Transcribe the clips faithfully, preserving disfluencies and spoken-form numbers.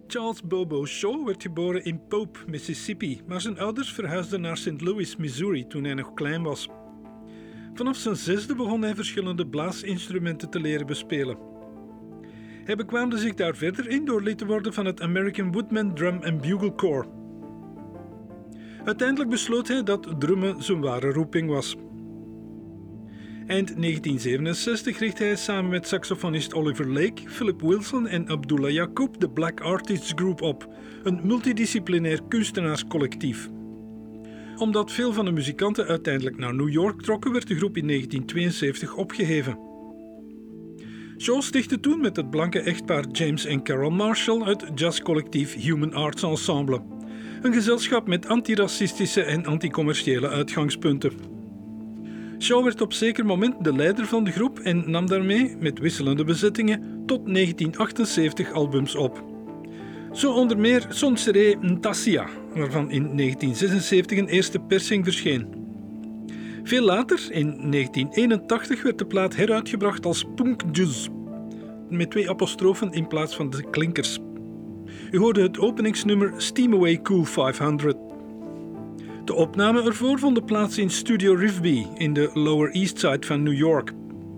Charles Bobo Shaw werd geboren in Pope, Mississippi, maar zijn ouders verhuisden naar Saint Louis, Missouri toen hij nog klein was. Vanaf zijn zesde begon hij verschillende blaasinstrumenten te leren bespelen. Hij bekwaamde zich daar verder in door lid te worden van het American Woodman Drum and Bugle Corps. Uiteindelijk besloot hij dat drummen zijn ware roeping was. Eind negentien zevenenzestig richtte hij samen met saxofonist Oliver Lake, Philip Wilson en Abdullah Yacoub de Black Artists Group op, een multidisciplinair kunstenaarscollectief. Omdat veel van de muzikanten uiteindelijk naar New York trokken, werd de groep in negentien tweeënzeventig opgeheven. Shaw stichtte toen met het blanke echtpaar James en Carol Marshall het jazzcollectief Human Arts Ensemble, een gezelschap met antiracistische en anticommerciële uitgangspunten. Shaw werd op zeker moment de leider van de groep en nam daarmee, met wisselende bezettingen, tot negentien achtenzeventig albums op. Zo onder meer Son Seré Ntassia, waarvan in negentien zesenzeventig een eerste persing verscheen. Veel later, in negentien eenentachtig, werd de plaat heruitgebracht als Punk Juzz, met twee apostrofen in plaats van de klinkers. U hoorde het openingsnummer Steam Away Cool vijfhonderd. De opname ervoor vond plaats in Studio Rivby in de Lower East Side van New York.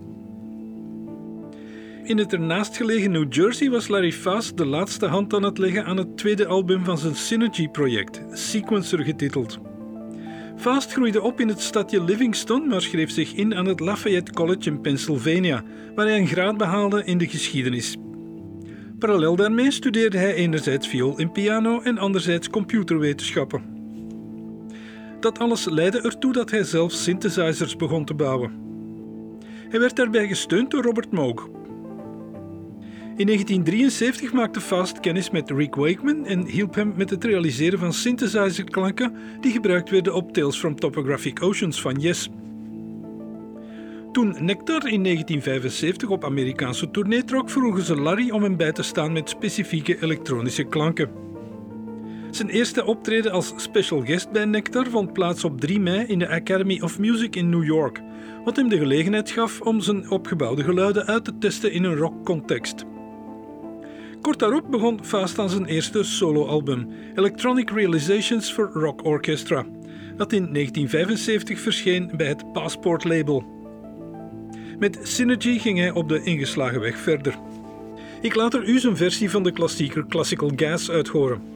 In het ernaast gelegen New Jersey was Larry Fast de laatste hand aan het leggen aan het tweede album van zijn Synergy-project, Sequencer getiteld. Fast groeide op in het stadje Livingston, maar schreef zich in aan het Lafayette College in Pennsylvania, waar hij een graad behaalde in de geschiedenis. Parallel daarmee studeerde hij enerzijds viool en piano en anderzijds computerwetenschappen. Dat alles leidde ertoe dat hij zelf synthesizers begon te bouwen. Hij werd daarbij gesteund door Robert Moog. In negentien drieënzeventig maakte Fast kennis met Rick Wakeman en hielp hem met het realiseren van synthesizerklanken die gebruikt werden op Tales from Topographic Oceans van Yes. Toen Nectar in negentien vijfenzeventig op Amerikaanse tournee trok, vroegen ze Larry om hem bij te staan met specifieke elektronische klanken. Zijn eerste optreden als special guest bij Nectar vond plaats op drie mei in de Academy of Music in New York, wat hem de gelegenheid gaf om zijn opgebouwde geluiden uit te testen in een rockcontext. Kort daarop begon Fast aan zijn eerste soloalbum, Electronic Realizations for Rock Orchestra, dat in negentien vijfenzeventig verscheen bij het Passport label. Met Synergy ging hij op de ingeslagen weg verder. Ik laat er u zijn versie van de klassieker Classical Gas uithoren.